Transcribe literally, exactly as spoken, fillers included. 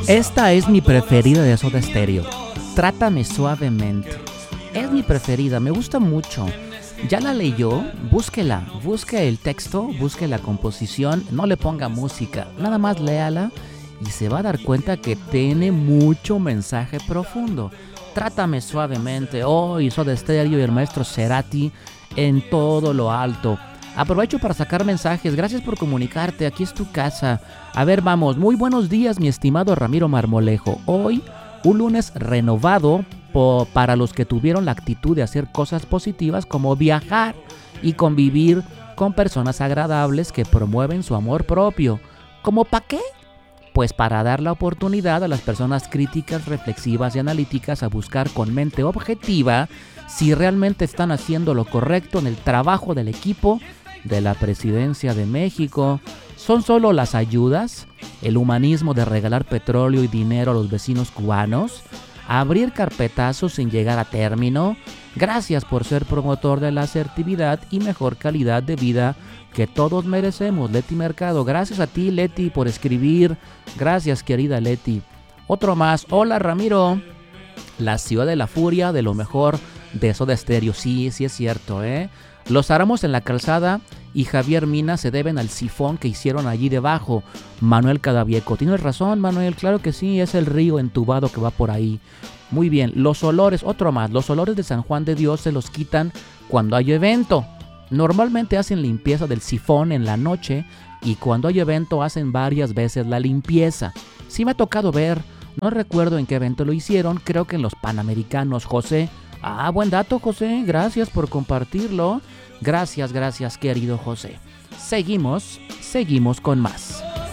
Esta es mi preferida de Soda Stereo. Trátame suavemente. Es mi preferida, me gusta mucho. ¿Ya la leyó? Búsquela, busque el texto, busque la composición, no le ponga música, nada más léala y se va a dar cuenta que tiene mucho mensaje profundo. Trátame suavemente, oh, y Soda Stereo y el maestro Cerati en todo lo alto. Aprovecho para sacar mensajes, gracias por comunicarte, aquí es tu casa. A ver, vamos, muy buenos días mi estimado Ramiro Marmolejo. Hoy, un lunes renovado po- para los que tuvieron la actitud de hacer cosas positivas como viajar y convivir con personas agradables que promueven su amor propio. ¿Cómo pa' qué? Pues para dar la oportunidad a las personas críticas, reflexivas y analíticas a buscar con mente objetiva si realmente están haciendo lo correcto en el trabajo del equipo de la Presidencia de México. ¿Son solo las ayudas, el humanismo de regalar petróleo y dinero a los vecinos cubanos, abrir carpetazos sin llegar a término? Gracias por ser promotor de la asertividad y mejor calidad de vida que todos merecemos, Leti Mercado. Gracias a ti, Leti, por escribir. Gracias, querida Leti. Otro más. Hola, Ramiro. La ciudad de la furia, de lo mejor de Soda Stereo. Sí, sí es cierto, ¿eh? Los Áramos en la Calzada y Javier Mina se deben al sifón que hicieron allí debajo. Manuel Cadavieco. Tienes razón, Manuel, claro que sí, es el río entubado que va por ahí. Muy bien, los olores, otro más. Los olores de San Juan de Dios se los quitan cuando hay evento. Normalmente hacen limpieza del sifón en la noche y cuando hay evento hacen varias veces la limpieza. Sí me ha tocado ver, no recuerdo en qué evento lo hicieron, creo que en los Panamericanos, José. Ah, buen dato, José, gracias por compartirlo. Gracias, gracias, querido José. Seguimos, seguimos con más.